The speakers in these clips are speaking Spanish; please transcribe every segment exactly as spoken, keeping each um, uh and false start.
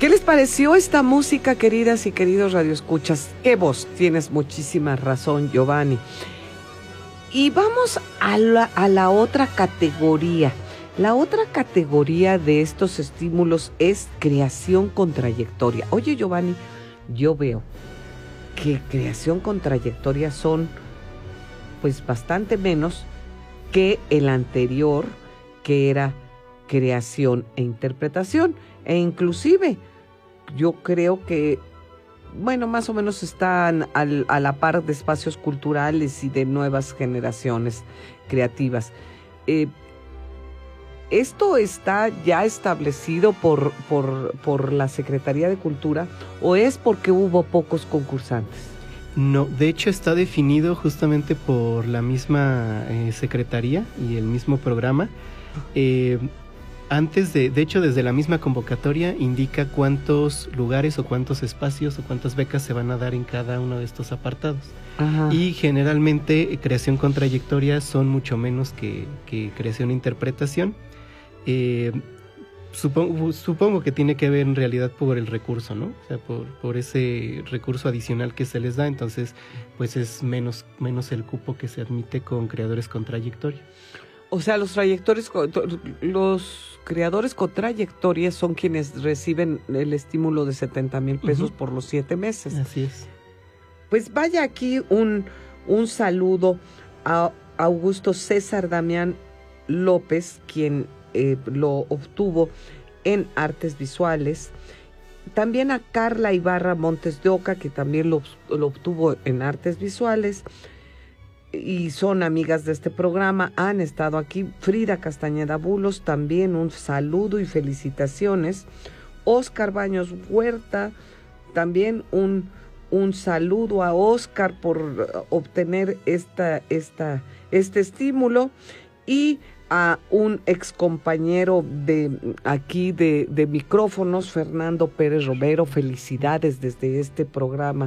¿Qué les pareció esta música, queridas y queridos radioescuchas? Qué voz, tienes muchísima razón, Giovanni. Y vamos a la, a la otra categoría. La otra categoría de estos estímulos es creación con trayectoria. Oye, Giovanni, yo veo que creación con trayectoria son pues bastante menos que el anterior, que era creación e interpretación. E inclusive yo creo que, bueno, más o menos están al, a la par de espacios culturales y de nuevas generaciones creativas. Eh, ¿Esto está ya establecido por, por, por la Secretaría de Cultura o es porque hubo pocos concursantes? No, de hecho está definido justamente por la misma eh, Secretaría y el mismo programa. Eh, antes de, de hecho desde la misma convocatoria indica cuántos lugares o cuántos espacios o cuántas becas se van a dar en cada uno de estos apartados. Ajá. Y generalmente eh, creación con trayectoria son mucho menos que, que creación e interpretación. Eh, supongo, supongo que tiene que ver en realidad por el recurso, ¿no? O sea, por, por ese recurso adicional que se les da, entonces pues es menos, menos el cupo que se admite con creadores con trayectoria. O sea, los trayectores, los creadores con trayectoria son quienes reciben el estímulo de setenta mil pesos uh-huh. por los siete meses. Así es. Pues vaya aquí un, un saludo a Augusto César Damián López, quien eh, lo obtuvo en artes visuales. También a Carla Ibarra Montes de Oca, que también lo, lo obtuvo en artes visuales. Y son amigas de este programa, han estado aquí. Frida Castañeda Bulos, también un saludo y felicitaciones. Oscar Baños Huerta, también un, un saludo a Oscar por obtener esta, esta, este estímulo. Y a un excompañero de aquí de, de micrófonos, Fernando Pérez Romero, felicidades desde este programa.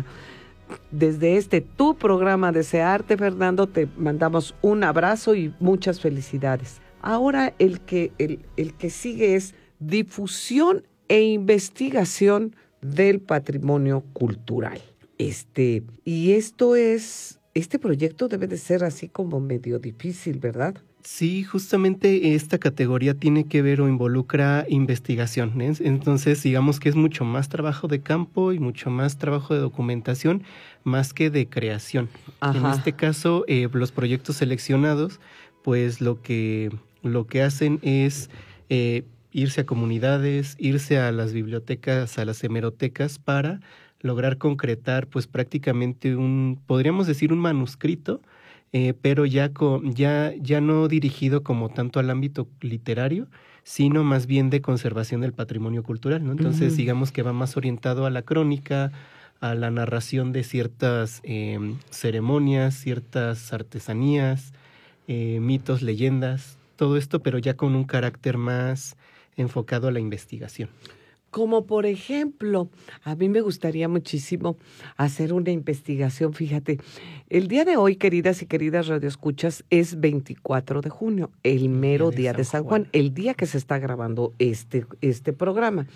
Desde este tu programa Desearte, Fernando, te mandamos un abrazo y muchas felicidades. Ahora el que, el, el que sigue es difusión e investigación del patrimonio cultural. Este, y esto es, este proyecto debe de ser así como medio difícil, ¿verdad? Sí, justamente esta categoría tiene que ver o involucra investigación, ¿eh? Entonces digamos que es mucho más trabajo de campo y mucho más trabajo de documentación más que de creación. Ajá. En este caso, eh, los proyectos seleccionados, pues lo que, lo que hacen es eh, irse a comunidades, irse a las bibliotecas, a las hemerotecas para lograr concretar pues prácticamente un, podríamos decir un manuscrito, Eh, pero ya, con, ya, ya no dirigido como tanto al ámbito literario, sino más bien de conservación del patrimonio cultural, ¿no? Entonces, uh-huh. digamos que va más orientado a la crónica, a la narración de ciertas eh, ceremonias, ciertas artesanías, eh, mitos, leyendas, todo esto, pero ya con un carácter más enfocado a la investigación. Como por ejemplo, a mí me gustaría muchísimo hacer una investigación, fíjate, el día de hoy, queridas y queridas radioescuchas, es veinticuatro de junio, el mero día de San Juan, el día que se está grabando este, este programa.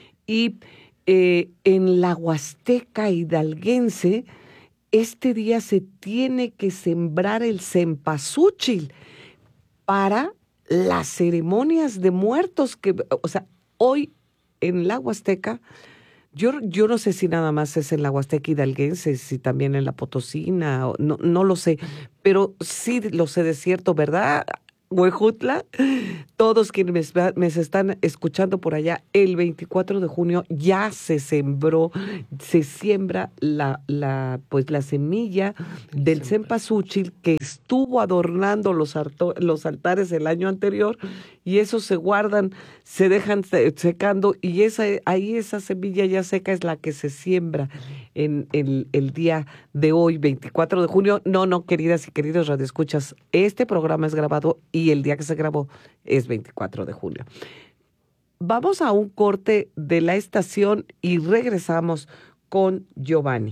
Y eh, en la Huasteca hidalguense, este día se tiene que sembrar el cempasúchil para las ceremonias de muertos, que, o sea, hoy en la Huasteca, yo, yo no sé si nada más es en la Huasteca hidalguense, si también en la Potosina, no, no lo sé, pero sí lo sé de cierto, ¿verdad? Huejutla, todos quienes me, me están escuchando por allá, el veinticuatro de junio ya se sembró, se siembra la, la, pues la semilla del cempasúchil que estuvo adornando los, harto, los altares el año anterior, y esos se guardan, se dejan secando, y esa, ahí esa semilla ya seca es la que se siembra en el, el día de hoy, veinticuatro de junio. No, no, queridas y queridos radioescuchas, este programa es grabado y el día que se grabó es veinticuatro de junio. Vamos a un corte de la estación y regresamos con Giovanni.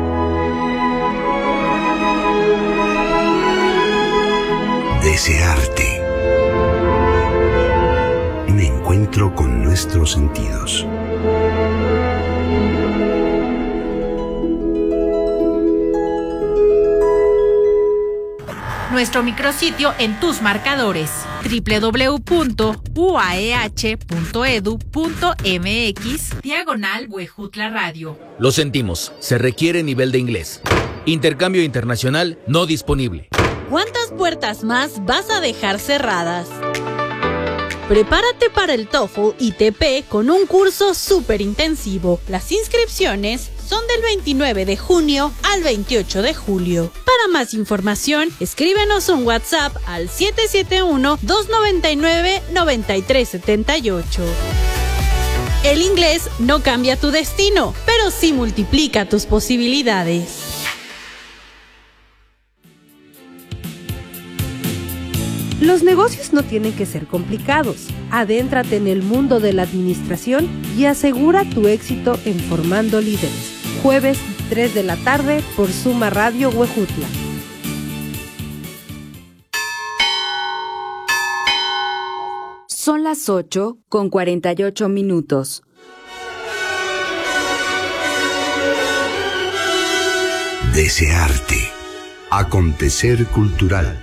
Desearte. Un encuentro con nuestros sentidos. nuestro micrositio en tus marcadores doble u doble u doble u punto u a e h punto e d u punto m x diagonal Huejutla Radio. Lo sentimos, se requiere nivel de inglés. Intercambio internacional no disponible. ¿Cuántas puertas más vas a dejar cerradas? Prepárate para el TOEFL I T P con un curso súper intensivo. Las inscripciones son del veintinueve de junio al veintiocho de julio. Para más información, escríbenos un WhatsApp al siete siete uno, dos nueve nueve, nueve tres siete ocho. El inglés no cambia tu destino, pero sí multiplica tus posibilidades. Los negocios no tienen que ser complicados. Adéntrate en el mundo de la administración y asegura tu éxito en Formando Líderes. Jueves, tres de la tarde, por Suma Radio Huejutla. Son las ocho con cuarenta y ocho minutos. Desearte. Acontecer cultural.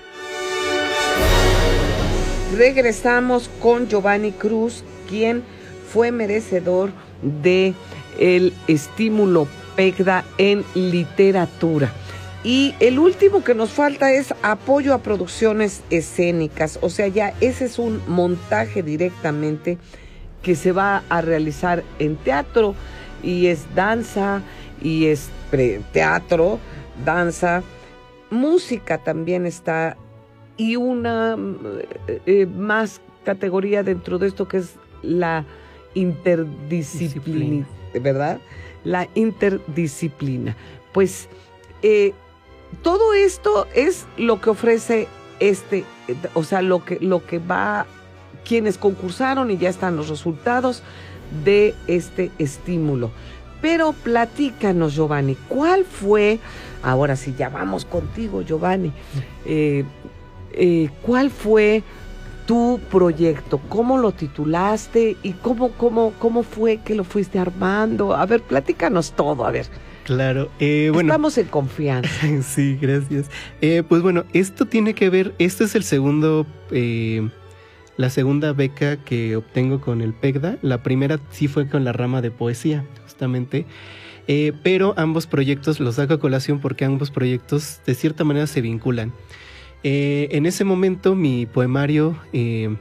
Regresamos con Giovanni Cruz, quien fue merecedor de el estímulo PECDA en literatura. Y el último que nos falta es apoyo a producciones escénicas. O sea, ya ese es un montaje directamente que se va a realizar en teatro, y es danza, y es teatro, danza, música también está, y una eh, más categoría dentro de esto que es la interdisciplina, ¿verdad? La interdisciplina. Pues eh, todo esto es lo que ofrece este, o sea, lo que, lo que va, quienes concursaron, y ya están los resultados de este estímulo. Pero platícanos, Giovanni, ¿cuál fue? Ahora sí, ya vamos contigo, Giovanni. Eh, Eh, ¿Cuál fue tu proyecto? ¿Cómo lo titulaste? ¿Y cómo, cómo, cómo fue que lo fuiste armando? A ver, platícanos todo, a ver. Claro, eh, bueno. Estamos en confianza. Sí, gracias. Eh, pues bueno, esto tiene que ver, este es el segundo, eh, la segunda beca que obtengo con el PECDA. La primera sí fue con la rama de poesía, justamente. Eh, pero ambos proyectos los saco a colación porque ambos proyectos de cierta manera se vinculan. Eh, en ese momento mi poemario eh,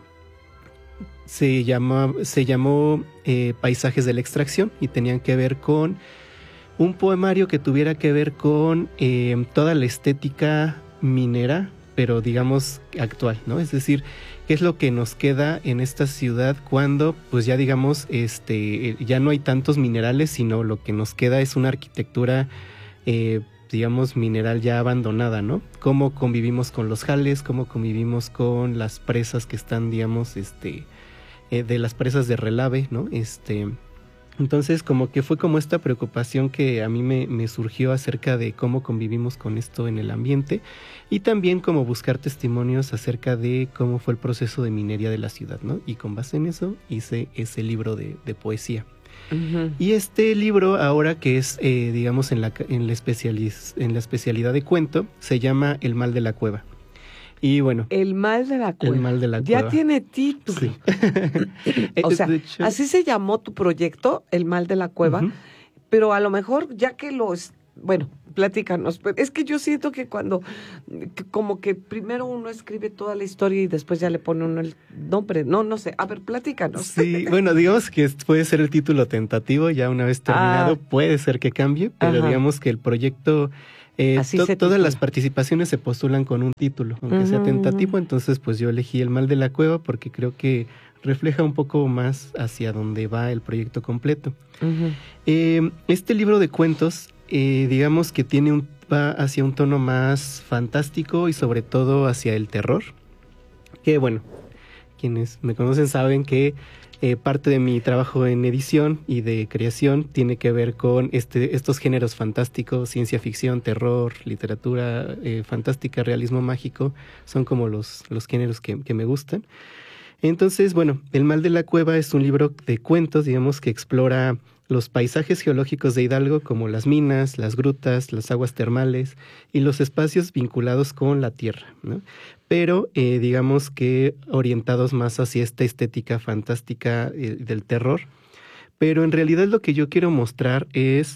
se, llama, se llamó eh, Paisajes de la Extracción, y tenían que ver con un poemario que tuviera que ver con eh, toda la estética minera, pero digamos actual, ¿no? Es decir, qué es lo que nos queda en esta ciudad cuando pues ya digamos este ya no hay tantos minerales, sino lo que nos queda es una arquitectura eh, digamos, mineral ya abandonada, ¿no? Cómo convivimos con los jales, cómo convivimos con las presas que están, digamos, este, eh, de las presas de relave, ¿no? Este, entonces, como que fue como esta preocupación que a mí me, me surgió acerca de cómo convivimos con esto en el ambiente, y también como buscar testimonios acerca de cómo fue el proceso de minería de la ciudad, ¿no? Y con base en eso hice ese libro de, de poesía. Uh-huh. Y este libro ahora, que es eh, digamos en la, en, la especializ, en la especialidad de cuento, se llama El mal de la cueva. Y bueno, El mal de la cueva. El mal de la ya cueva. tiene título. Sí. O sea, hecho, así se llamó tu proyecto, El mal de la cueva. Uh-huh. Pero a lo mejor ya que los, bueno, platícanos. Es que yo siento que cuando, que como que primero uno escribe toda la historia y después ya le pone uno el nombre. No, no sé. A ver, platícanos. Sí, bueno, digamos que puede ser el título tentativo, ya una vez terminado, ah. puede ser que cambie, pero Ajá. digamos que el proyecto, eh, to- todas las participaciones se postulan con un título, aunque uh-huh. sea tentativo. Entonces, pues yo elegí El mal de la cueva porque creo que refleja un poco más hacia dónde va el proyecto completo. Uh-huh. Eh, este libro de cuentos, Eh, digamos que tiene un, va hacia un tono más fantástico y sobre todo hacia el terror, que bueno, quienes me conocen saben que eh, parte de mi trabajo en edición y de creación tiene que ver con este, estos géneros fantásticos, ciencia ficción, terror, literatura eh, fantástica, realismo mágico, son como los, los géneros que, que me gustan. Entonces, bueno, El mal de la cueva es un libro de cuentos, digamos, que explora los paisajes geológicos de Hidalgo, como las minas, las grutas, las aguas termales y los espacios vinculados con la tierra, ¿no? Pero eh, digamos que orientados más hacia esta estética fantástica eh, del terror. Pero en realidad lo que yo quiero mostrar es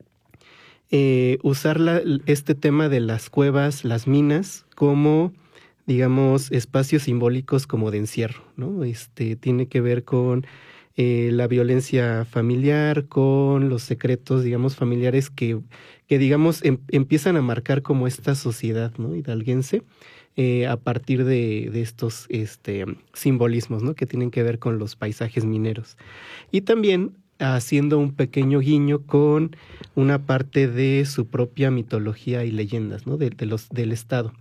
eh, usar la, este tema de las cuevas, las minas, como, digamos, espacios simbólicos como de encierro, ¿no? Este, tiene que ver con eh, la violencia familiar, con los secretos, digamos, familiares que, que digamos, em, empiezan a marcar como esta sociedad, ¿no? hidalguense, eh, a partir de, de estos este, simbolismos, ¿no? Que tienen que ver con los paisajes mineros. Y también haciendo un pequeño guiño con una parte de su propia mitología y leyendas, ¿no? De, de los, del estado.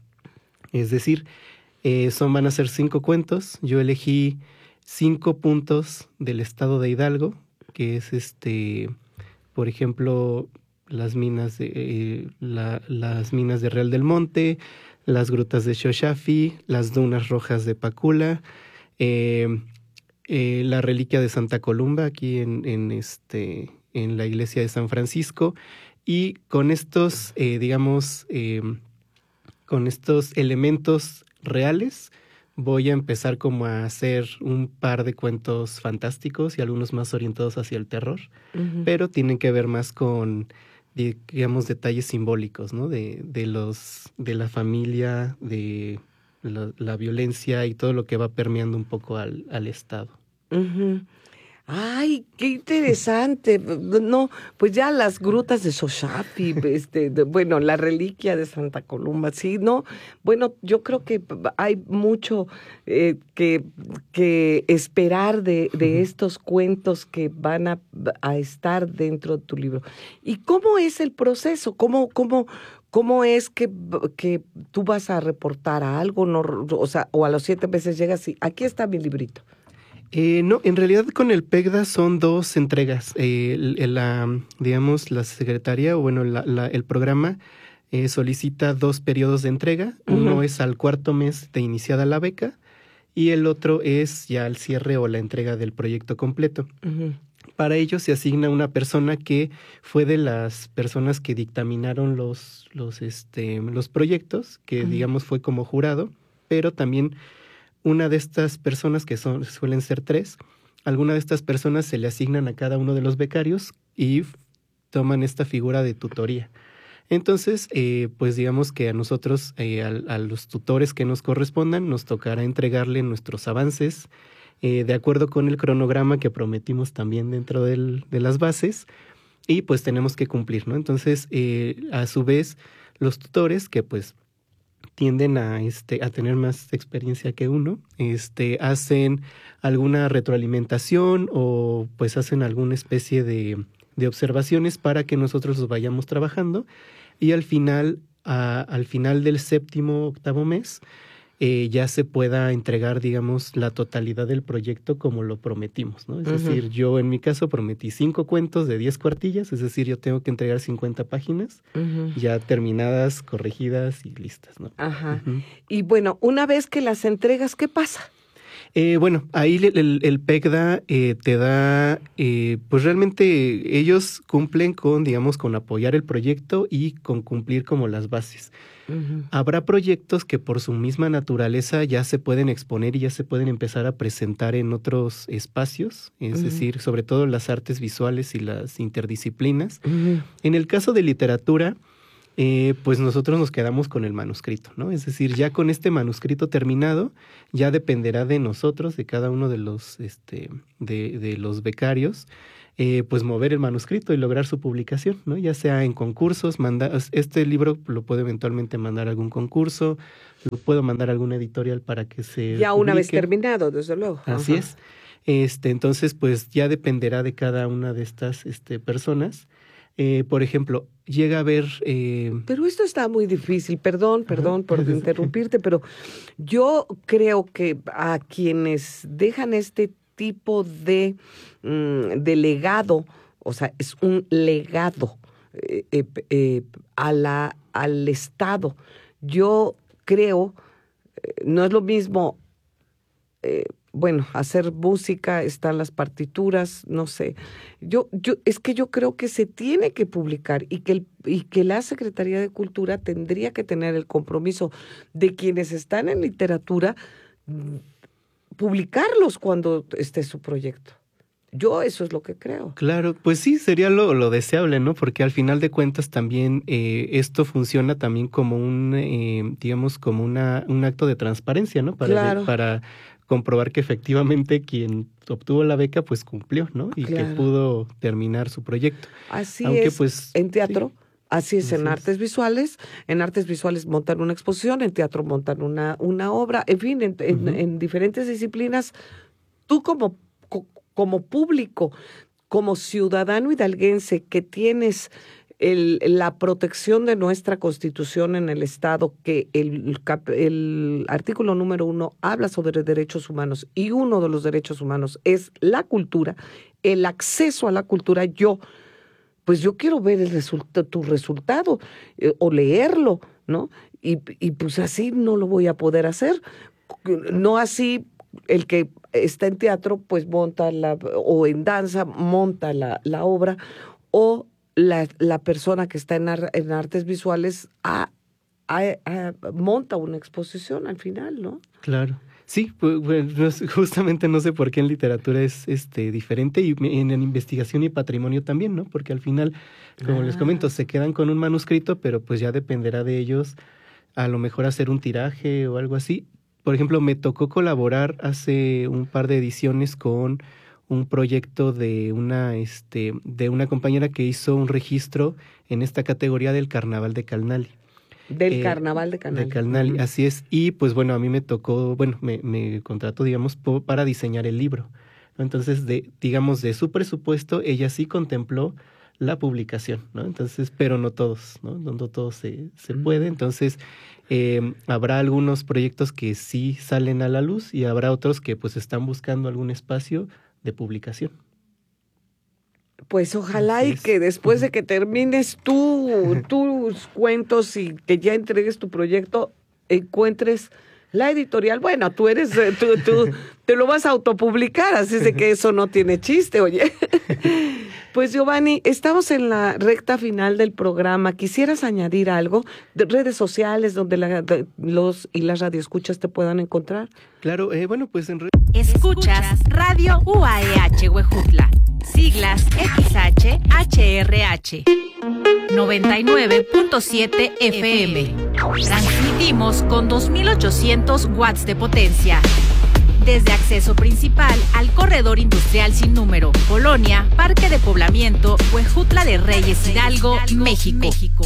Es decir, eh, son, van a ser cinco cuentos. Yo elegí cinco puntos del estado de Hidalgo, que es, este, por ejemplo, las minas de, eh, la, las minas de Real del Monte, las grutas de Xoxafi, las dunas rojas de Pacula, eh, Eh, la reliquia de Santa Columba aquí en, en, este, en la iglesia de San Francisco, y con estos, eh, digamos, eh, con estos elementos reales voy a empezar como a hacer un par de cuentos fantásticos y algunos más orientados hacia el terror, uh-huh. pero tienen que ver más con, digamos, detalles simbólicos, ¿no? De, de, los, de la familia, de la, la violencia y todo lo que va permeando un poco al, al estado. Uh-huh. Ay, qué interesante. No, pues ya las grutas de Xoxafi, este, de, bueno, la reliquia de Santa Columba, sí, no. Bueno, yo creo que hay mucho eh, que, que esperar de, de uh-huh. estos cuentos que van a, a estar dentro de tu libro. ¿Y cómo es el proceso? ¿Cómo, cómo, cómo es que, que tú vas a reportar a algo? No, o sea, o a los siete meses llegas y aquí está mi librito. Eh, no, en realidad con el PECDA son dos entregas. Eh, la, digamos, la secretaría, o bueno, la, la, el programa eh, solicita dos periodos de entrega. Uh-huh. Uno es al cuarto mes de iniciada la beca y el otro es ya el cierre o la entrega del proyecto completo. Uh-huh. Para ello se asigna una persona que fue de las personas que dictaminaron los, los, este, los proyectos, que uh-huh. digamos fue como jurado, pero también una de estas personas, que son, suelen ser tres, alguna de estas personas se le asignan a cada uno de los becarios y toman esta figura de tutoría. Entonces, eh, pues digamos que a nosotros, eh, a, a los tutores que nos correspondan, nos tocará entregarle nuestros avances eh, de acuerdo con el cronograma que prometimos también dentro del, de las bases, y pues tenemos que cumplir, ¿no? Entonces, eh, a su vez, los tutores, que pues tienden a, este, a tener más experiencia que uno, este, hacen alguna retroalimentación o pues hacen alguna especie de, de observaciones para que nosotros los vayamos trabajando, y al final, a, al final del séptimo, octavo mes, eh, ya se pueda entregar, digamos, la totalidad del proyecto como lo prometimos, ¿no? Es uh-huh. decir, yo en mi caso prometí cinco cuentos de diez cuartillas, es decir, yo tengo que entregar cincuenta páginas uh-huh. ya terminadas, corregidas y listas, ¿no? Ajá. Uh-huh. Y bueno, una vez que las entregas, ¿qué pasa? Eh, bueno, ahí el, el, el PECDA eh, te da, eh, pues realmente ellos cumplen con, digamos, con apoyar el proyecto y con cumplir como las bases. Uh-huh. Habrá proyectos que por su misma naturaleza ya se pueden exponer y ya se pueden empezar a presentar en otros espacios, es uh-huh. decir, sobre todo las artes visuales y las interdisciplinas. Uh-huh. En el caso de literatura, Eh, pues nosotros nos quedamos con el manuscrito, ¿no? Es decir, ya con este manuscrito terminado, ya dependerá de nosotros, de cada uno de los, este, de, de los becarios, eh, pues mover el manuscrito y lograr su publicación, ¿no? Ya sea en concursos, manda, este libro lo puedo eventualmente mandar a algún concurso, lo puedo mandar a alguna editorial para que se Ya publique. una vez terminado, desde luego. Así Ajá. es. Este, entonces, pues ya dependerá de cada una de estas este, personas. Eh, por ejemplo, llega a haber... Eh... Pero esto está muy difícil, perdón, perdón por interrumpirte, pero yo creo que a quienes dejan este tipo de, mm, de legado, o sea, es un legado eh, eh, eh, a la, al Estado, yo creo, eh, no es lo mismo eh, bueno, hacer música, están las partituras, no sé. Yo, yo, es que yo creo que se tiene que publicar y que, el, y que la Secretaría de Cultura tendría que tener el compromiso de quienes están en literatura, publicarlos cuando esté su proyecto. Yo eso es lo que creo. Claro, pues sí, sería lo, lo deseable, ¿no? Porque al final de cuentas también eh, esto funciona también como un, eh, digamos, como una, un acto de transparencia, ¿no? Para, Claro. de, para comprobar que efectivamente quien obtuvo la beca, pues cumplió, ¿no? Y Claro. que pudo terminar su proyecto. Así Aunque, es pues, en teatro. sí. Así es en Así artes es. visuales. En artes visuales montan una exposición, en teatro montan una, una obra, en fin, en, en, Ujú. en diferentes disciplinas. Tú como, co- como público, como ciudadano hidalguense que tienes el, la protección de nuestra Constitución en el Estado, que el, cap- el artículo número uno habla sobre derechos humanos y uno de los derechos humanos es la cultura, el acceso a la cultura. Yo pues yo quiero ver el resulta, tu resultado eh, o leerlo, ¿no? Y, y pues así no lo voy a poder hacer. No así el que está en teatro, pues monta la, o en danza, monta la, la obra, o la, la persona que está en, ar, en artes visuales a, a, a, monta una exposición al final, ¿no? Claro. Sí, pues, pues, justamente no sé por qué en literatura es este diferente y en, en investigación y patrimonio también, ¿no? Porque al final, como ah. les comento, se quedan con un manuscrito, pero pues ya dependerá de ellos a lo mejor hacer un tiraje o algo así. Por ejemplo, me tocó colaborar hace un par de ediciones con un proyecto de una, este, de una compañera que hizo un registro en esta categoría del Carnaval de Calnali. Del eh, Carnaval de Calnali. De Calnali, uh-huh. Así es. Y pues bueno, a mí me tocó, bueno, me, me contrató, digamos, po, para diseñar el libro. Entonces, de, digamos, de su presupuesto, ella sí contempló la publicación, ¿no? Entonces, pero no todos, ¿no? No, no todos se, se uh-huh. puede. Entonces, eh, habrá algunos proyectos que sí salen a la luz y habrá otros que pues están buscando algún espacio de publicación. Pues ojalá y que después de que termines tú, tus cuentos y que ya entregues tu proyecto, encuentres la editorial. Bueno, tú eres, tú, tú te lo vas a autopublicar, así es de que eso no tiene chiste, oye. Pues Giovanni, estamos en la recta final del programa. ¿Quisieras añadir algo? De redes sociales donde la, de, los y las radioescuchas te puedan encontrar. Claro, eh, bueno, pues en re- Escuchas Radio U A E H Huejutla. Siglas X H H R H noventa y nueve punto siete F M. Transmitimos con dos mil ochocientos watts de potencia. Desde acceso principal al corredor industrial sin número, Colonia, Parque de Poblamiento, Huejutla de Reyes Hidalgo, México. México.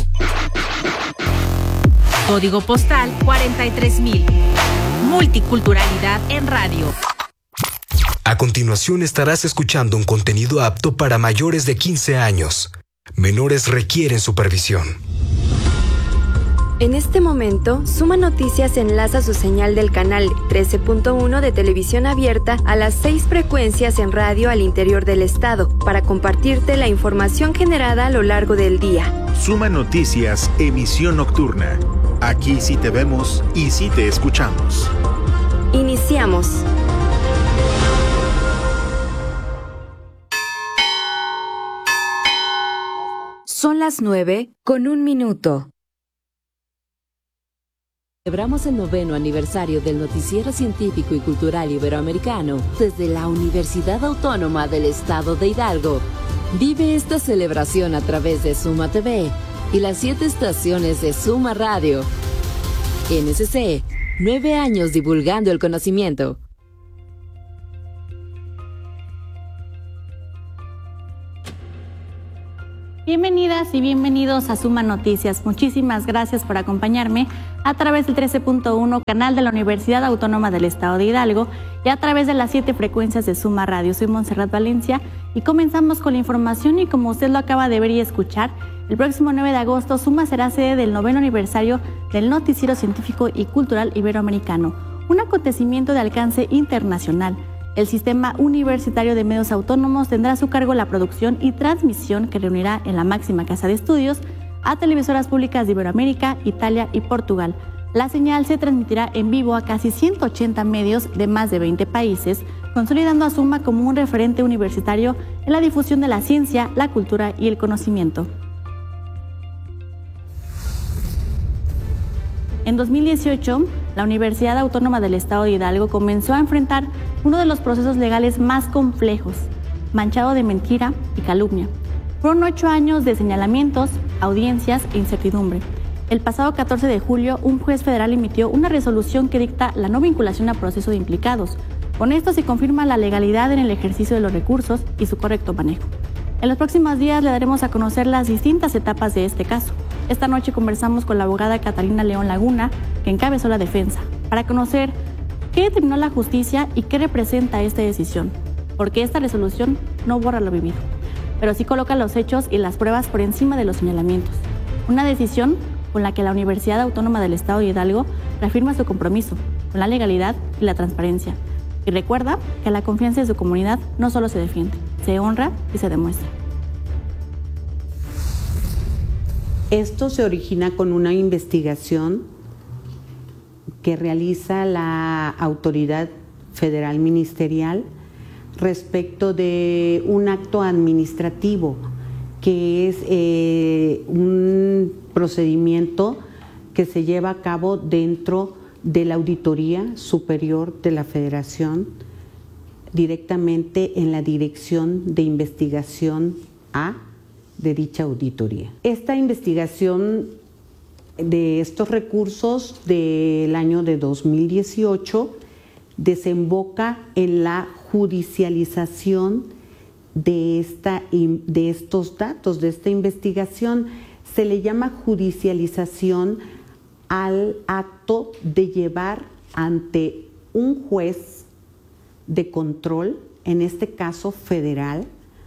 Código postal cuarenta y tres mil. Multiculturalidad en radio. A continuación estarás escuchando un contenido apto para mayores de quince años. Menores requieren supervisión. En este momento, Suma Noticias enlaza su señal del canal trece punto uno de televisión abierta a las seis frecuencias en radio al interior del estado para compartirte la información generada a lo largo del día. Suma Noticias, emisión nocturna. Aquí sí te vemos y sí te escuchamos. Iniciamos. Son las nueve con un minuto. Celebramos el noveno aniversario del Noticiero Científico y Cultural Iberoamericano desde la Universidad Autónoma del Estado de Hidalgo. Vive esta celebración a través de Suma T V y las siete estaciones de Suma Radio. N S C, nueve años divulgando el conocimiento. Bienvenidas y bienvenidos a Suma Noticias. Muchísimas gracias por acompañarme a través del trece punto uno canal de la Universidad Autónoma del Estado de Hidalgo y a través de las siete frecuencias de Suma Radio. Soy Montserrat Valencia y comenzamos con la información y como usted lo acaba de ver y escuchar, el próximo nueve de agosto Suma será sede del noveno aniversario del Noticiero Científico y Cultural Iberoamericano, un acontecimiento de alcance internacional. El Sistema Universitario de Medios Autónomos tendrá a su cargo la producción y transmisión que reunirá en la máxima casa de estudios a televisoras públicas de Iberoamérica, Italia y Portugal. La señal se transmitirá en vivo a casi ciento ochenta medios de más de veinte países, consolidando a Suma como un referente universitario en la difusión de la ciencia, la cultura y el conocimiento. En dos mil dieciocho, la Universidad Autónoma del Estado de Hidalgo comenzó a enfrentar uno de los procesos legales más complejos, manchado de mentira y calumnia. Fueron ocho años de señalamientos, audiencias e incertidumbre. El pasado catorce de julio, un juez federal emitió una resolución que dicta la no vinculación a proceso de implicados. Con esto se confirma la legalidad en el ejercicio de los recursos y su correcto manejo. En los próximos días le daremos a conocer las distintas etapas de este caso. Esta noche conversamos con la abogada Catalina León Laguna, que encabezó la defensa, para conocer qué determinó la justicia y qué representa esta decisión, porque esta resolución no borra lo vivido, pero sí coloca los hechos y las pruebas por encima de los señalamientos. Una decisión con la que la Universidad Autónoma del Estado de Hidalgo reafirma su compromiso con la legalidad y la transparencia, y recuerda que la confianza de su comunidad no solo se defiende, se honra y se demuestra. Esto se origina con una investigación que realiza la Autoridad Federal Ministerial respecto de un acto administrativo que es eh, un procedimiento que se lleva a cabo dentro de la Auditoría Superior de la Federación, directamente en la Dirección de Investigación A de dicha auditoría. Esta investigación de estos recursos del año de dos mil dieciocho desemboca en la judicialización de, esta, de estos datos, de esta investigación. Se le llama judicialización al acto de llevar ante un juez de control, en este caso federal,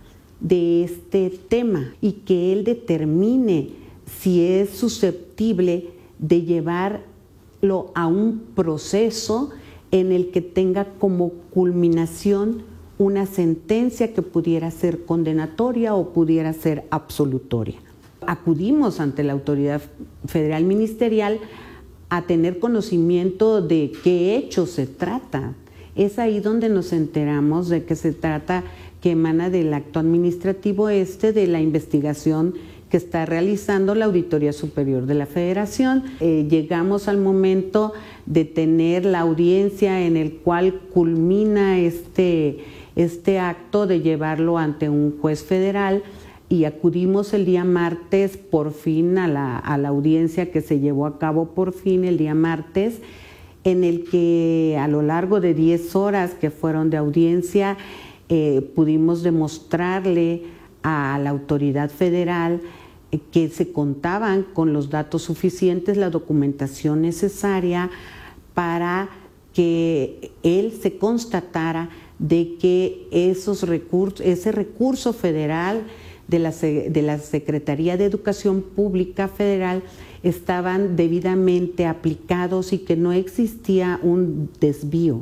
de este tema y que él determine si es susceptible de llevarlo a un proceso en el que tenga como culminación una sentencia que pudiera ser condenatoria o pudiera ser absolutoria. Acudimos ante la Autoridad Federal Ministerial a tener conocimiento de qué hecho se trata. Es ahí donde nos enteramos de que se trata, que emana del acto administrativo este de la investigación que está realizando la Auditoría Superior de la Federación. Eh, llegamos al momento de tener la audiencia en el cual culmina este, este acto de llevarlo ante un juez federal y acudimos el día martes por fin a la, a la audiencia que se llevó a cabo por fin el día martes, en el que a lo largo de diez horas que fueron de audiencia eh, pudimos demostrarle a la autoridad federal eh, que se contaban con los datos suficientes, la documentación necesaria para que él se constatara de que esos recursos, ese recurso federal de la, de la Secretaría de Educación Pública Federal estaban debidamente aplicados y que no existía un desvío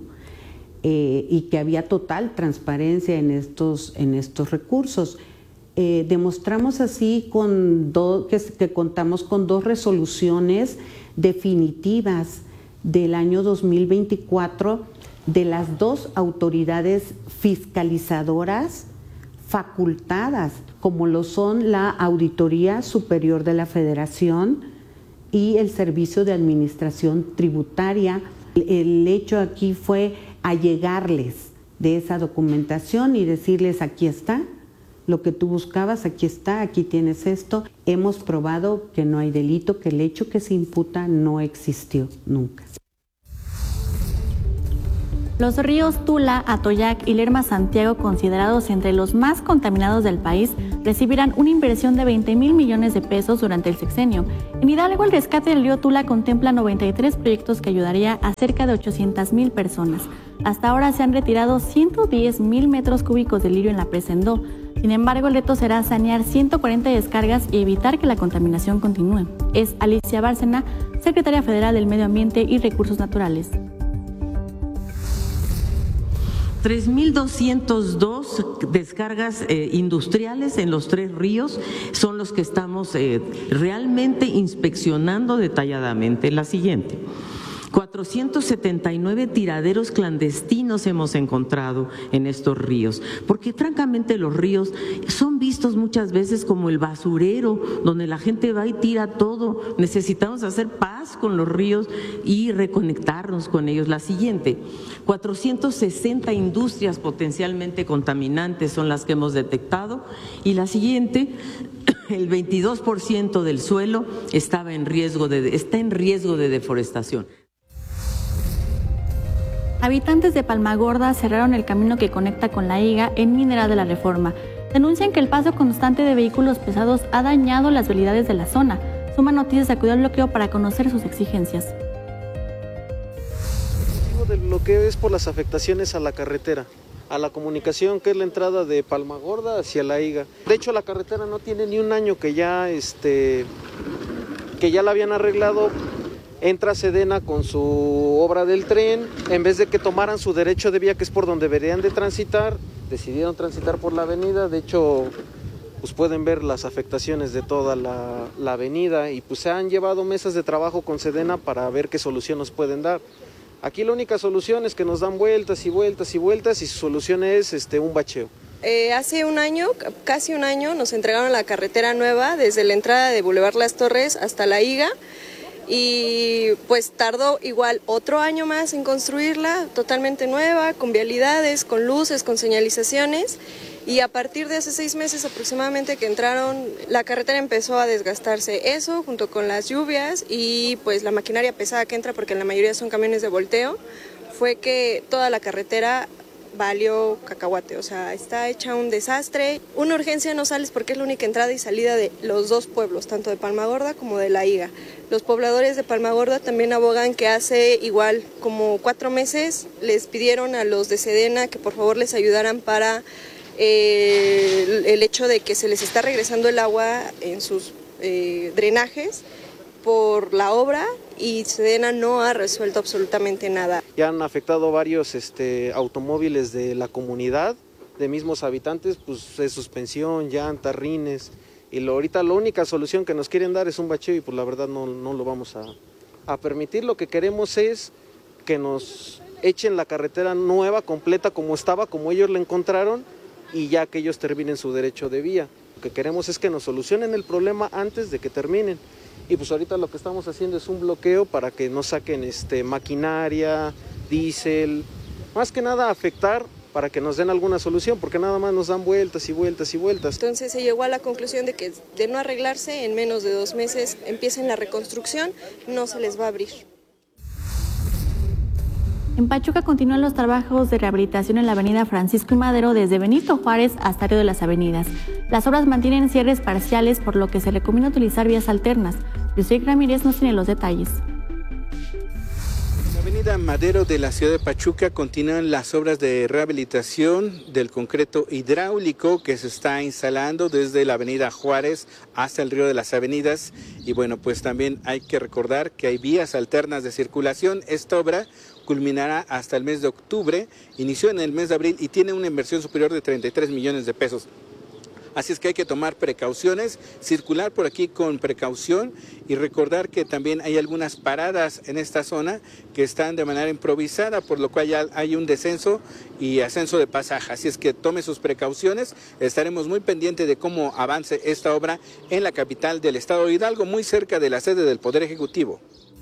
eh, y que había total transparencia en estos, en estos recursos. Eh, demostramos así con do, que, que contamos con dos resoluciones definitivas del año dos mil veinticuatro de las dos autoridades fiscalizadoras facultadas, como lo son la Auditoría Superior de la Federación y el Servicio de Administración Tributaria. El hecho aquí fue allegarles de esa documentación y decirles: aquí está, lo que tú buscabas, aquí está, aquí tienes esto. Hemos probado que no hay delito, que el hecho que se imputa no existió nunca. Los ríos Tula, Atoyac y Lerma Santiago, considerados entre los más contaminados del país, recibirán una inversión de veinte mil millones de pesos durante el sexenio. En Hidalgo, el rescate del río Tula contempla noventa y tres proyectos que ayudaría a cerca de ochocientas mil personas. Hasta ahora se han retirado ciento diez mil metros cúbicos de lirio en la presa Endó. Sin embargo, el reto será sanear ciento cuarenta descargas y evitar que la contaminación continúe. Es Alicia Bárcena, secretaria federal del Medio Ambiente y Recursos Naturales. tres mil doscientos dos descargas eh, industriales en los tres ríos son los que estamos eh, realmente inspeccionando detalladamente. La siguiente. cuatrocientos setenta y nueve tiraderos clandestinos hemos encontrado en estos ríos, porque francamente los ríos son vistos muchas veces como el basurero donde la gente va y tira todo. Necesitamos hacer paz con los ríos y reconectarnos con ellos. La siguiente, cuatrocientas sesenta industrias potencialmente contaminantes son las que hemos detectado, y la siguiente, el veintidós por ciento del suelo estaba en riesgo de, está en riesgo de deforestación. Habitantes de Palmagorda cerraron el camino que conecta con La Higa en Mineral de la Reforma. Denuncian que el paso constante de vehículos pesados ha dañado las vialidades de la zona. Suma Noticias acudió al bloqueo para conocer sus exigencias. El motivo del bloqueo es por las afectaciones a la carretera, a la comunicación, que es la entrada de Palmagorda hacia La Higa. De hecho, la carretera no tiene ni un año que ya, este, que ya la habían arreglado. Entra Sedena con su obra del tren, en vez de que tomaran su derecho de vía, que es por donde deberían de transitar, decidieron transitar por la avenida. De hecho, pues pueden ver las afectaciones de toda la, la avenida, y pues se han llevado mesas de trabajo con Sedena para ver qué solución nos pueden dar. Aquí la única solución es que nos dan vueltas y vueltas y vueltas, y su solución es este, un bacheo. Eh, hace un año, casi un año, nos entregaron la carretera nueva desde la entrada de Boulevard Las Torres hasta La Higa. Y pues tardó igual otro año más en construirla, totalmente nueva, con vialidades, con luces, con señalizaciones, y a partir de hace seis meses aproximadamente que entraron, la carretera empezó a desgastarse. Eso junto con las lluvias y pues la maquinaria pesada que entra, porque la mayoría son camiones de volteo, fue que toda la carretera valió cacahuate, o sea, está hecha un desastre. Una urgencia no sales porque es la única entrada y salida de los dos pueblos, tanto de Palmagorda como de La Higa. Los pobladores de Palmagorda también abogan que hace igual como cuatro meses les pidieron a los de Sedena que por favor les ayudaran para eh, el, el hecho de que se les está regresando el agua en sus eh, drenajes por la obra, y Sedena no ha resuelto absolutamente nada. Ya han afectado varios este, automóviles de la comunidad, de mismos habitantes, pues de suspensión, llantas, rines, y lo, ahorita la única solución que nos quieren dar es un bacheo, y pues la verdad no, no lo vamos a, a permitir. Lo que queremos es que nos echen la carretera nueva, completa, como estaba, como ellos la encontraron, y ya que ellos terminen su derecho de vía. Lo que queremos es que nos solucionen el problema antes de que terminen. Y pues ahorita lo que estamos haciendo es un bloqueo para que no saquen este, maquinaria, diésel, más que nada afectar para que nos den alguna solución, porque nada más nos dan vueltas y vueltas y vueltas. Entonces se llegó a la conclusión de que de no arreglarse, en menos de dos meses empiecen la reconstrucción, no se les va a abrir. En Pachuca continúan los trabajos de rehabilitación en la avenida Francisco y Madero desde Benito Juárez hasta Río de las Avenidas. Las obras mantienen cierres parciales, por lo que se recomienda utilizar vías alternas. José Ramírez nos tiene los detalles. En la avenida Madero de la ciudad de Pachuca continúan las obras de rehabilitación del concreto hidráulico que se está instalando desde la avenida Juárez hasta el Río de las Avenidas. Y bueno, pues también hay que recordar que hay vías alternas de circulación. Esta obra culminará hasta el mes de octubre, inició en el mes de abril y tiene una inversión superior de treinta y tres millones de pesos. Así es que hay que tomar precauciones, circular por aquí con precaución y recordar que también hay algunas paradas en esta zona que están de manera improvisada, por lo cual ya hay un descenso y ascenso de pasaje. Así es que tome sus precauciones, estaremos muy pendientes de cómo avance esta obra en la capital del estado de Hidalgo, muy cerca de la sede del Poder Ejecutivo.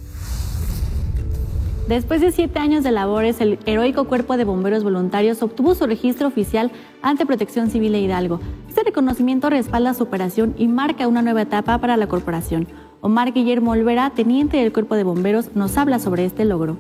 Después de siete años de labores, el heroico Cuerpo de Bomberos Voluntarios obtuvo su registro oficial ante Protección Civil de Hidalgo. Este reconocimiento respalda su operación y marca una nueva etapa para la corporación. Omar Guillermo Olvera, teniente del Cuerpo de Bomberos, nos habla sobre este logro.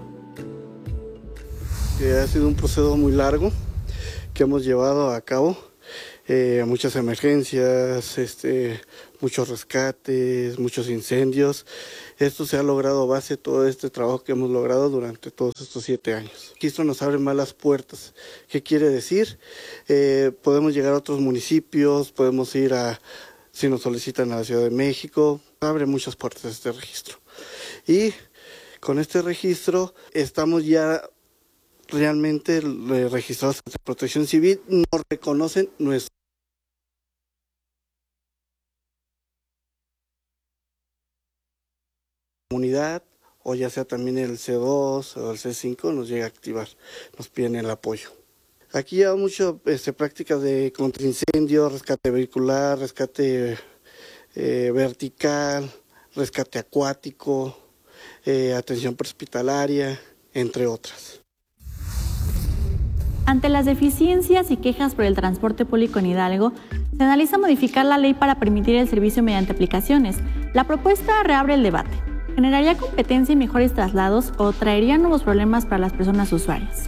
Que ha sido un proceso muy largo que hemos llevado a cabo. Eh, muchas emergencias, este, muchos rescates, muchos incendios. Esto se ha logrado a base de todo este trabajo que hemos logrado durante todos estos siete años. El registro nos abre más las puertas. ¿Qué quiere decir? Eh, podemos llegar a otros municipios, podemos ir a, si nos solicitan a la Ciudad de México, abre muchas puertas este registro. Y con este registro estamos ya realmente eh, registrados ante Protección Civil no reconocen nuestra comunidad, o ya sea también el C dos o el C cinco nos llega a activar, nos piden el apoyo. Aquí hay muchas este, prácticas de contraincendio, rescate vehicular, rescate eh, vertical, rescate acuático, eh, atención prehospitalaria, entre otras. Ante las deficiencias y quejas por el transporte público en Hidalgo, se analiza modificar la ley para permitir el servicio mediante aplicaciones. La propuesta reabre el debate. ¿Generaría competencia y mejores traslados o traería nuevos problemas para las personas usuarias?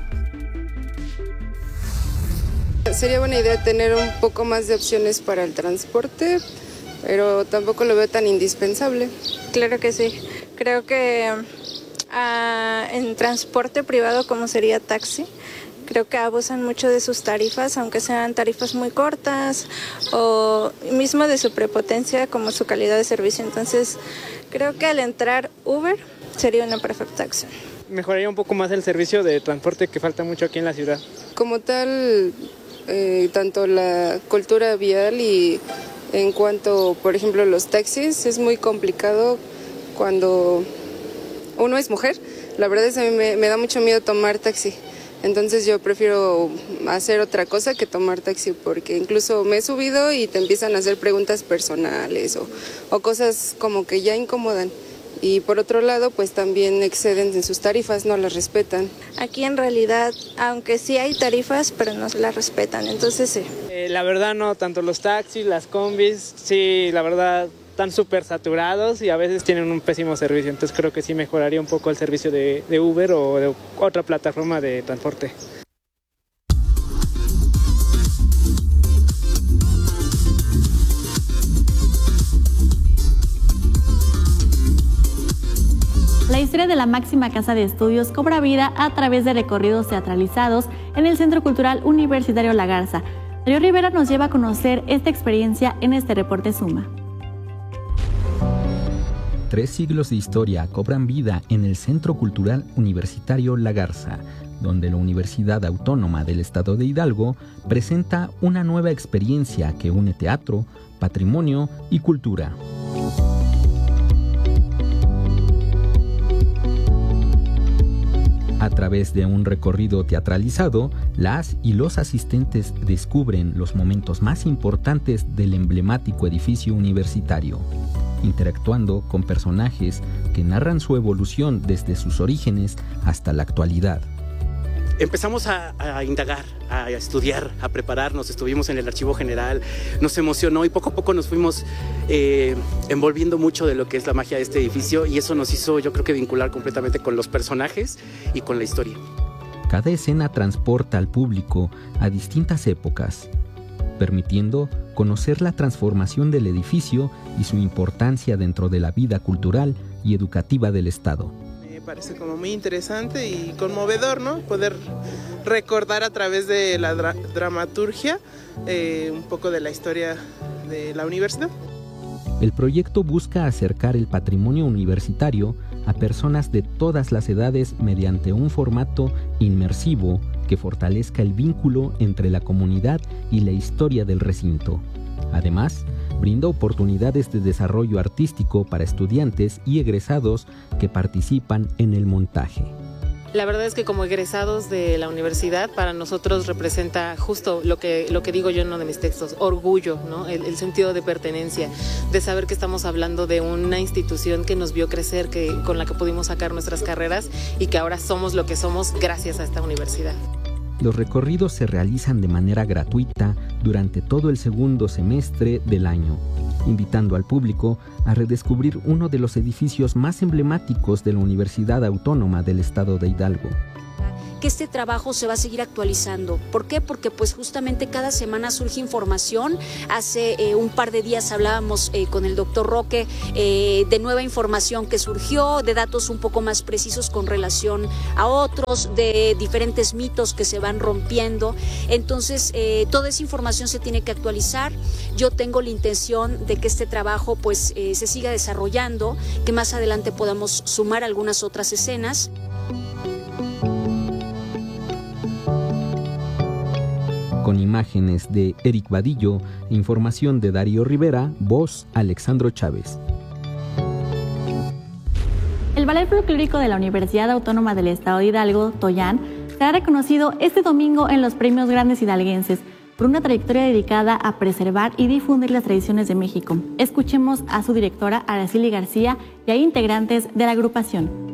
Sería buena idea tener un poco más de opciones para el transporte, pero tampoco lo veo tan indispensable. Claro que sí. Creo que uh, en transporte privado, como sería taxi, creo que abusan mucho de sus tarifas, aunque sean tarifas muy cortas o mismo de su prepotencia como su calidad de servicio. Entonces, creo que al entrar Uber sería una perfecta acción. Mejoraría un poco más el servicio de transporte que falta mucho aquí en la ciudad. Como tal, eh, tanto la cultura vial y en cuanto, por ejemplo, los taxis, es muy complicado cuando uno es mujer. La verdad es que a mí me, me da mucho miedo tomar taxi. Entonces yo prefiero hacer otra cosa que tomar taxi, porque incluso me he subido y te empiezan a hacer preguntas personales o, o cosas como que ya incomodan. Y por otro lado, pues también exceden en sus tarifas, no las respetan. Aquí en realidad, aunque sí hay tarifas, pero no se las respetan, entonces sí. Eh, la verdad no, tanto los taxis, las combis, sí, la verdad están súper saturados y a veces tienen un pésimo servicio. Entonces creo que sí mejoraría un poco el servicio de, de Uber o de otra plataforma de transporte. La historia de la máxima casa de estudios cobra vida a través de recorridos teatralizados en el Centro Cultural Universitario La Garza. Darío Rivera nos lleva a conocer esta experiencia en este reporte Suma. Tres siglos de historia cobran vida en el Centro Cultural Universitario La Garza, donde la Universidad Autónoma del Estado de Hidalgo presenta una nueva experiencia que une teatro, patrimonio y cultura. A través de un recorrido teatralizado, las y los asistentes descubren los momentos más importantes del emblemático edificio universitario, interactuando con personajes que narran su evolución desde sus orígenes hasta la actualidad. Empezamos a, a indagar, a estudiar, a prepararnos, estuvimos en el Archivo General, nos emocionó y poco a poco nos fuimos eh, envolviendo mucho de lo que es la magia de este edificio, y eso nos hizo, yo creo que vincular completamente con los personajes y con la historia. Cada escena transporta al público a distintas épocas, permitiendo conocer la transformación del edificio y su importancia dentro de la vida cultural y educativa del Estado. Me parece como muy interesante y conmovedor, ¿no? Poder recordar a través de la dra- dramaturgia eh, un poco de la historia de la universidad. El proyecto busca acercar el patrimonio universitario a personas de todas las edades mediante un formato inmersivo que fortalezca el vínculo entre la comunidad y la historia del recinto. Además, brinda oportunidades de desarrollo artístico para estudiantes y egresados que participan en el montaje. La verdad es que como egresados de la universidad, para nosotros representa justo lo que, lo que digo yo en uno de mis textos, orgullo, ¿no? El, el sentido de pertenencia, de saber que estamos hablando de una institución que nos vio crecer, que, con la que pudimos sacar nuestras carreras y que ahora somos lo que somos gracias a esta universidad. Los recorridos se realizan de manera gratuita durante todo el segundo semestre del año, invitando al público a redescubrir uno de los edificios más emblemáticos de la Universidad Autónoma del Estado de Hidalgo. Que este trabajo se va a seguir actualizando. ¿Por qué? Porque pues justamente cada semana surge información. Hace eh, un par de días hablábamos eh, con el doctor Roque eh, de nueva información que surgió, de datos un poco más precisos con relación a otros, de diferentes mitos que se van rompiendo. Entonces, eh, toda esa información se tiene que actualizar. Yo tengo la intención de que este trabajo pues eh, se siga desarrollando, que más adelante podamos sumar algunas otras escenas. con imágenes de Eric Vadillo, información de Darío Rivera, voz Alexandro Chávez. El Ballet Folclórico de la Universidad Autónoma del Estado de Hidalgo, Toyán, será reconocido este domingo en los Premios Grandes Hidalguenses por una trayectoria dedicada a preservar y difundir las tradiciones de México. Escuchemos a su directora, Araceli García, y a integrantes de la agrupación.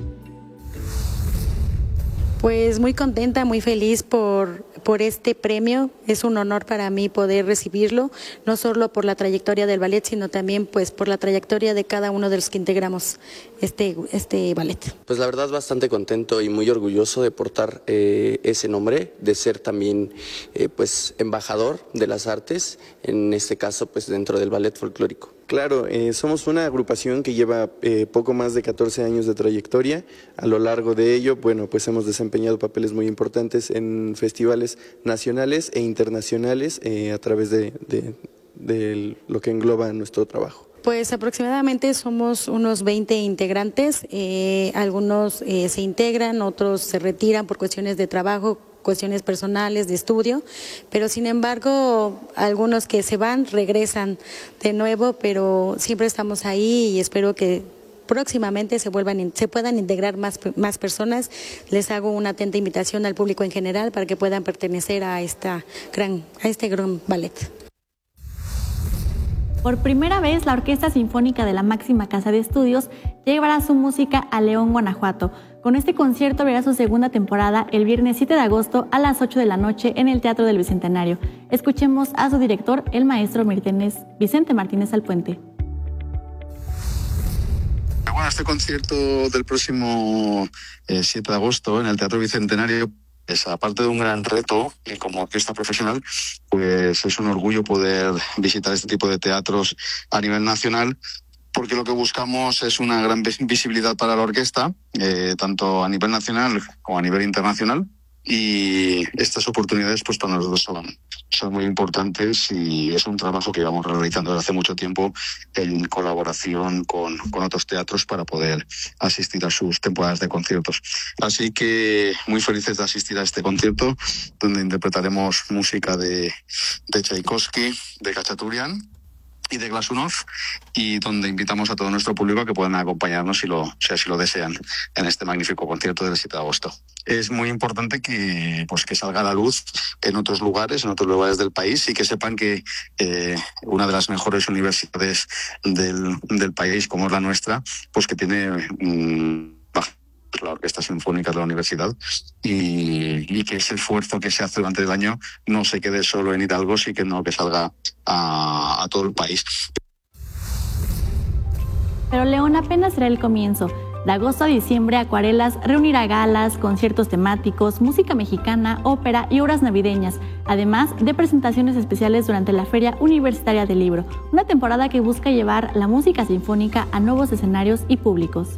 Pues muy contenta, muy feliz por, por este premio. Es un honor para mí poder recibirlo, no solo por la trayectoria del ballet, sino también pues por la trayectoria de cada uno de los que integramos este, este ballet. Pues la verdad bastante contento y muy orgulloso de portar eh, ese nombre, de ser también eh, pues embajador de las artes, en este caso pues dentro del ballet folclórico. Claro, eh, somos una agrupación que lleva eh, poco más de catorce años de trayectoria. A lo largo de ello, bueno, pues hemos desempeñado papeles muy importantes en festivales nacionales e internacionales eh, a través de, de, de lo que engloba nuestro trabajo. Pues aproximadamente somos unos veinte integrantes, eh, algunos eh, se integran, otros se retiran por cuestiones de trabajo, cuestiones personales, de estudio, pero sin embargo algunos que se van regresan de nuevo, pero siempre estamos ahí y espero que próximamente se vuelvan, se puedan integrar más, más personas. Les hago una atenta invitación al público en general para que puedan pertenecer a esta gran, a este gran ballet. Por primera vez, la Orquesta Sinfónica de la máxima casa de estudios llevará su música a León, Guanajuato. Con este concierto verá su segunda temporada el viernes siete de agosto a las ocho de la noche en el Teatro del Bicentenario. Escuchemos a su director, el maestro Vicente Martínez Alpuente. Bueno, este concierto del próximo eh, siete de agosto en el Teatro Bicentenario es, aparte de un gran reto, y como orquesta profesional, pues es un orgullo poder visitar este tipo de teatros a nivel nacional, porque lo que buscamos es una gran visibilidad para la orquesta, eh, tanto a nivel nacional como a nivel internacional, y estas oportunidades pues para nosotros son, son muy importantes y es un trabajo que llevamos realizando desde hace mucho tiempo en colaboración con, con otros teatros para poder asistir a sus temporadas de conciertos. Así que muy felices de asistir a este concierto donde interpretaremos música de, de Tchaikovsky, de Khachaturian y de Glazunov, y donde invitamos a todo nuestro público a que puedan acompañarnos si lo, si así lo desean en este magnífico concierto del siete de agosto. Es muy importante que, pues, que salga a la luz en otros lugares, en otros lugares del país, y que sepan que eh, una de las mejores universidades del, del país, como es la nuestra, pues que tiene um, la Orquesta Sinfónica de la Universidad, y, y que ese esfuerzo que se hace durante el año no se quede solo en Hidalgo, sino que salga a, a todo el país. Pero León apenas será el comienzo. De agosto a diciembre, Acuarelas reunirá galas, conciertos temáticos, música mexicana, ópera y obras navideñas, además de presentaciones especiales durante la Feria Universitaria del Libro, una temporada que busca llevar la música sinfónica a nuevos escenarios y públicos.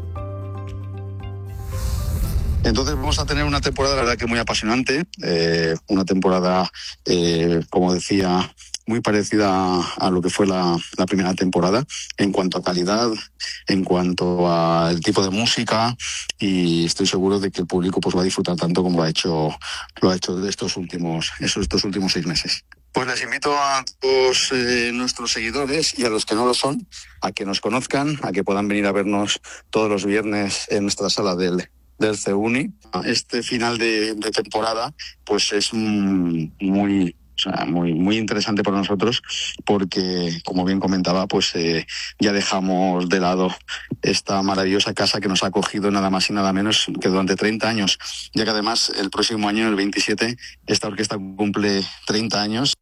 Entonces vamos a tener una temporada, la verdad, que muy apasionante, eh, una temporada, eh, como decía, muy parecida a, a lo que fue la, la primera temporada, en cuanto a calidad, en cuanto al tipo de música, y estoy seguro de que el público pues va a disfrutar tanto como lo ha hecho, lo ha hecho de estos últimos, esos, estos últimos seis meses. Pues les invito a todos eh, nuestros seguidores y a los que no lo son, a que nos conozcan, a que puedan venir a vernos todos los viernes en nuestra sala del del CEUNY. Este final de, de temporada pues es mm, muy, o sea, muy, muy interesante para nosotros, porque, como bien comentaba, pues eh, ya dejamos de lado esta maravillosa casa que nos ha acogido nada más y nada menos que durante treinta años, ya que además el próximo año, el veintisiete, esta orquesta cumple treinta años.